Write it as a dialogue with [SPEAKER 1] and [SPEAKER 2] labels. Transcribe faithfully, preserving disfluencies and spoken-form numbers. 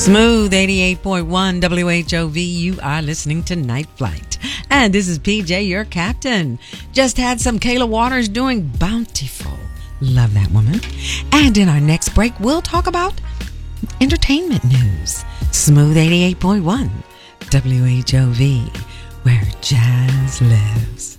[SPEAKER 1] Smooth eighty-eight point one W H O V. You are listening to Night Flight. And this is P J, your captain. Just had some Kayla Waters doing Bountiful. Love that woman. And in our next break, we'll talk about entertainment news. Smooth eighty-eight point one W H O V, where jazz lives.